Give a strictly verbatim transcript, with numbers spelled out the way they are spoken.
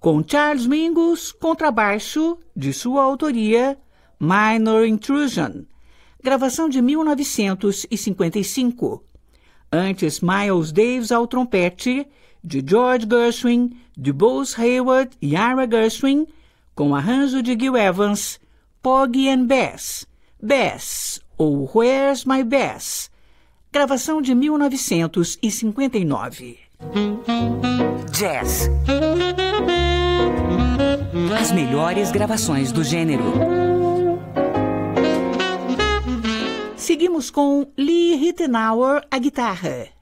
com Charles Mingus, contrabaixo, de sua autoria, Minor Intrusion, gravação de mil novecentos e cinquenta e cinco. Antes, Miles Davis ao trompete, de George Gershwin, de Buzz Hayward e Ira Gershwin, com arranjo de Gil Evans, Porgy and Bess, Bess, ou Where's My Bess, gravação de mil novecentos e cinquenta e nove. Jazz. As melhores gravações do gênero. Seguimos com Lee Ritenour à guitarra.